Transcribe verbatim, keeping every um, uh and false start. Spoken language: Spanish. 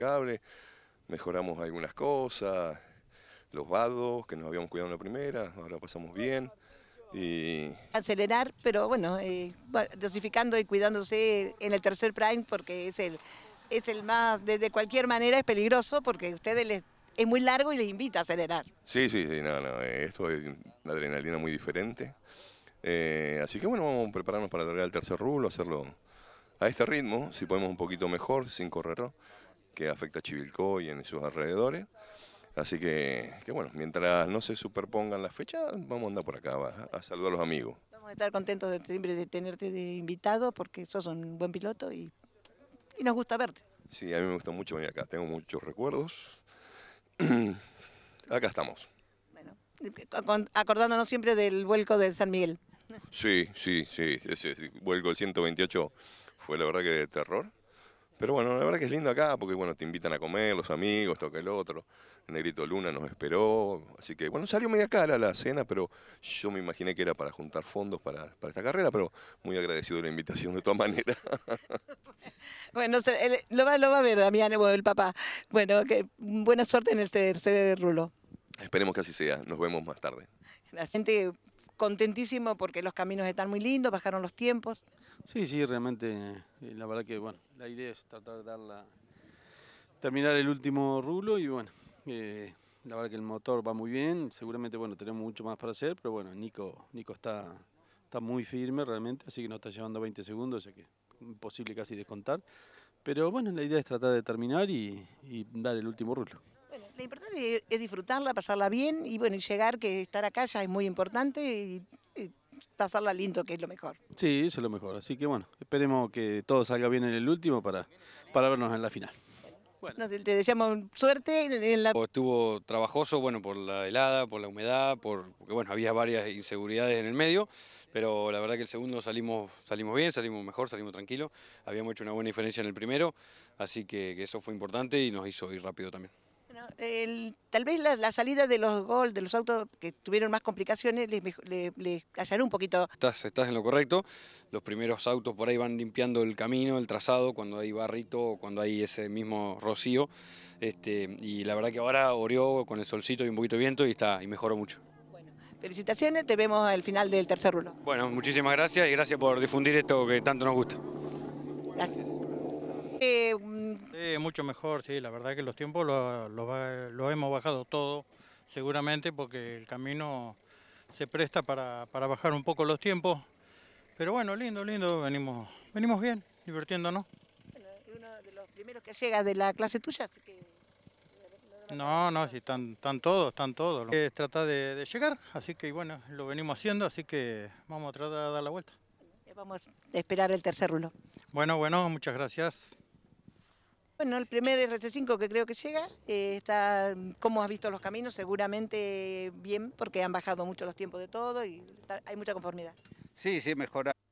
cable, mejoramos algunas cosas, los vados que nos habíamos cuidado en la primera, ahora pasamos bien. Y... acelerar, pero bueno, eh, dosificando y cuidándose en el tercer prime porque es el, es el más, de, de cualquier manera es peligroso porque a ustedes les, es muy largo y les invita a acelerar. Sí, sí, sí, no, no, esto es una adrenalina muy diferente. Eh, así que bueno, vamos a prepararnos para largar el tercer rulo, hacerlo a este ritmo, si podemos un poquito mejor, sin correr, que afecta a Chivilcoy y en sus alrededores. Así que, que bueno, mientras no se superpongan las fechas, vamos a andar por acá a, a saludar a los amigos. Vamos a estar contentos de siempre de tenerte de invitado porque sos un buen piloto y, y nos gusta verte. Sí, a mí me gusta mucho venir acá, tengo muchos recuerdos. Acá estamos. Bueno, acordándonos siempre del vuelco de San Miguel. Sí, sí, sí, ese vuelco del ciento veintiocho fue la verdad que de terror. Pero bueno, la verdad que es lindo acá porque bueno, te invitan a comer, los amigos, toca el otro. El Negrito Luna nos esperó, así que bueno, salió media cara la cena, pero yo me imaginé que era para juntar fondos para, para esta carrera, pero muy agradecido de la invitación de todas maneras. Bueno, lo va, lo va a ver Damián, el papá. Bueno, que buena suerte en el tercer rulo. Esperemos que así sea, nos vemos más tarde. La gente contentísimo porque los caminos están muy lindos, bajaron los tiempos. Sí, sí, realmente, la verdad que bueno, la idea es tratar de darla, terminar el último rulo y bueno, eh, la verdad que el motor va muy bien, seguramente bueno, tenemos mucho más para hacer, pero bueno, Nico, Nico está, está muy firme realmente, así que nos está llevando veinte segundos, o sea que es imposible casi descontar, pero bueno, la idea es tratar de terminar y, y dar el último rulo. Bueno, lo importante es disfrutarla, pasarla bien y bueno, y llegar, que estar acá ya es muy importante y, y pasarla lindo, que es lo mejor. Sí, eso es lo mejor, así que bueno, esperemos que todo salga bien en el último para, para vernos en la final. Bueno, te deseamos suerte en la... Estuvo trabajoso, bueno, por la helada, por la humedad, por, porque bueno, había varias inseguridades en el medio, pero la verdad que el segundo salimos, salimos bien, salimos mejor, salimos tranquilos, habíamos hecho una buena diferencia en el primero, así que, que eso fue importante y nos hizo ir rápido también. Bueno, el, tal vez la, la salida de los gol, de los autos que tuvieron más complicaciones, les, les, les allanó un poquito. Estás, estás en lo correcto, los primeros autos por ahí van limpiando el camino, el trazado, cuando hay barrito, cuando hay ese mismo rocío, este, y la verdad que ahora oreó con el solcito y un poquito de viento y, está, y mejoró mucho. Bueno, felicitaciones, te vemos al final del tercer rulo. Bueno, muchísimas gracias y gracias por difundir esto que tanto nos gusta. Gracias. Eh, Sí, mucho mejor, sí, la verdad que los tiempos lo, lo, lo hemos bajado todo, seguramente porque el camino se presta para, para bajar un poco los tiempos, pero bueno, lindo, lindo, venimos, venimos bien, divirtiéndonos. Bueno, es uno de los primeros que llega de la clase tuya, así que... No, no, sí, están, están todos, están todos. Es tratar de, de llegar, así que bueno, lo venimos haciendo, así que vamos a tratar de dar la vuelta. Vamos a esperar el tercer rulo. Bueno, bueno, muchas gracias. Bueno, el primer R C cinco que creo que llega, eh, está, ¿cómo has visto los caminos? Seguramente bien, porque han bajado mucho los tiempos de todo y está, hay mucha conformidad. Sí, sí, mejora.